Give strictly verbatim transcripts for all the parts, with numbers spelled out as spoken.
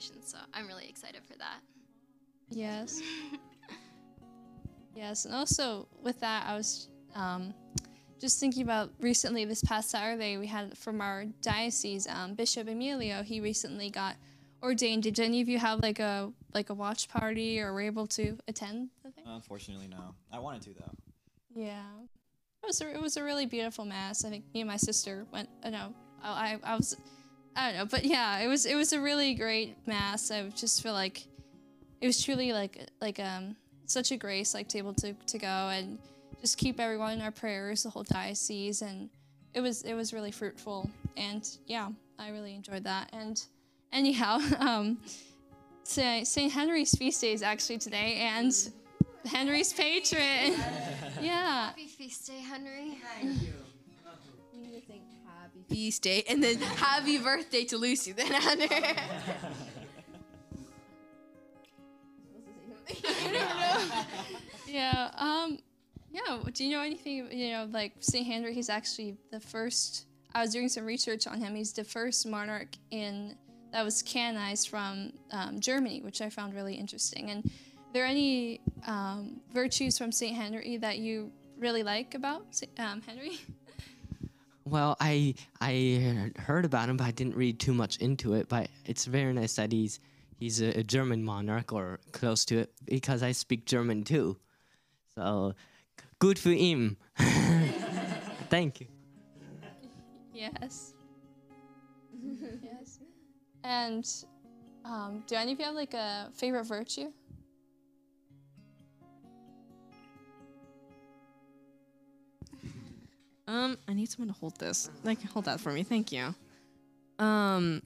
confirmation. So I'm really excited for that. Yes. Yes, and also with that, I was um, just thinking about recently, this past Saturday, we had from our diocese, um, Bishop Emilio, he recently got ordained. Did any of you have like a like a watch party or were able to attend the thing? Unfortunately, no. I wanted to, though. Yeah. It was a, it was a really beautiful mass. I think me and my sister went, uh, no, I, I was, I don't know, but yeah, it was it was a really great mass. I just feel like it was truly like like um such a grace, like to able to, to go and just keep everyone in our prayers, the whole diocese, and it was it was really fruitful. And yeah, I really enjoyed that. And anyhow, um, Saint Henry's feast day is actually today, and Henry's patron. Yeah. Happy feast day, Henry. Thank you. We need to sing happy feast day and then happy birthday to Lucy. Then Henry. Yeah, um, yeah, do you know anything, you know, like Saint Henry, he's actually the first, I was doing some research on him, he's the first monarch in, that was canonized from um, Germany, which I found really interesting. And are there any um, virtues from Saint Henry that you really like about um, Henry? Well, I I heard about him, but I didn't read too much into it. But it's very nice that he's he's a, a German monarch or close to it, because I speak German too. So good for him. Thank you. Yes. Yes. And um, do any of you have like a favorite virtue? Um, I need someone to hold this. Like, hold that for me. Thank you. Um,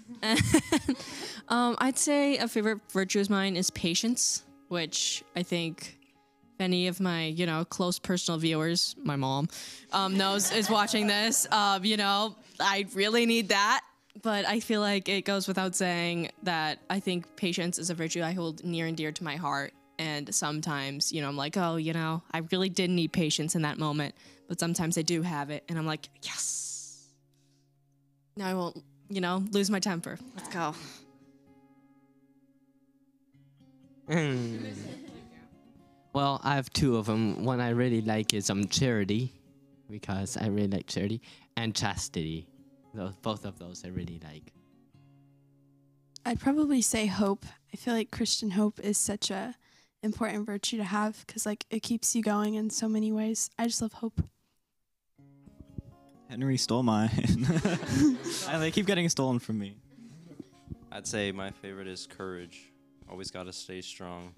um, I'd say a favorite virtue of mine is patience, which I think if any of my, you know, close personal viewers, my mom, um, knows is watching this, um, you know, I really need that. But I feel like it goes without saying that I think patience is a virtue I hold near and dear to my heart. And sometimes, you know, I'm like, oh, you know, I really did need patience in that moment. But sometimes I do have it. And I'm like, yes. Now I won't, you know, lose my temper. Let's go. Mm. Well, I have two of them. One I really like is um charity, because I really like charity, and chastity. Those, both of those I really like. I'd probably say hope. I feel like Christian hope is such a important virtue to have, because like it keeps you going in so many ways. I just love hope. Henry stole mine. And they keep getting stolen from me. I'd say my favorite is courage. Always gotta stay strong.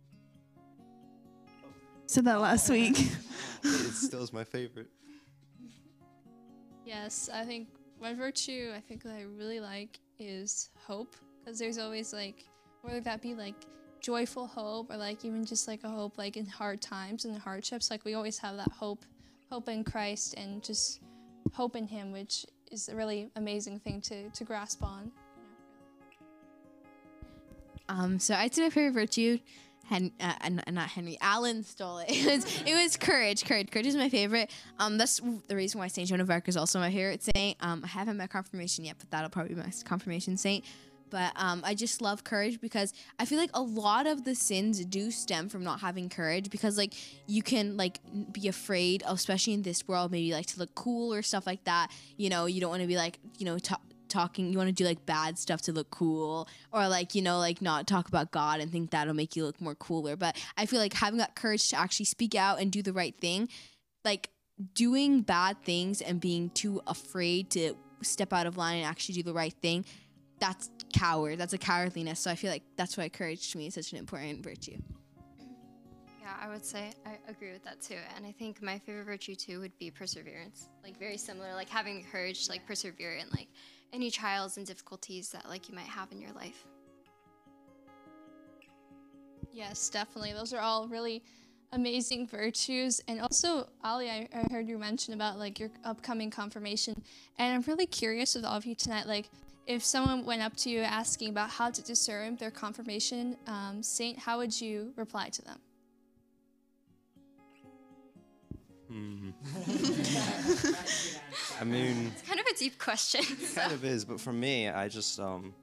Said that last week. It still is my favorite. Yes, I think one virtue I think that I really like is hope, because there's always like, whether that be like joyful hope or like even just like a hope like in hard times and hardships, like we always have that hope, hope in Christ and just hope in Him, which is a really amazing thing to, to grasp on. Um, so I'd say my favorite virtue, Hen- uh, uh, not Henry, Alan stole it. It was, it was courage. Courage. Courage is my favorite. Um, that's the reason why Saint Joan of Arc is also my favorite saint. Um, I haven't met confirmation yet, but that'll probably be my confirmation saint. But um, I just love courage, because I feel like a lot of the sins do stem from not having courage, because like you can like be afraid, especially in this world, maybe like to look cool or stuff like that. You know, you don't want to be like, you know, ta- talking, you want to do like bad stuff to look cool, or like, you know, like not talk about God and think that'll make you look more cooler. But I feel like having that courage to actually speak out and do the right thing, like doing bad things and being too afraid to step out of line and actually do the right thing, that's coward. That's a cowardliness. So I feel like that's why courage to me is such an important virtue. Yeah, I would say I agree with that too. And I think my favorite virtue too would be perseverance. Like very similar, like having the courage to like persevere in like any trials and difficulties that like you might have in your life. Yes, definitely. Those are all really amazing virtues. And also, Ali, I, I heard you mention about like your upcoming confirmation. And I'm really curious with all of you tonight, like if someone went up to you asking about how to discern their confirmation um, saint, how would you reply to them? Hmm. I mean, It's kind of a deep question. it kind of is, but for me, I just um,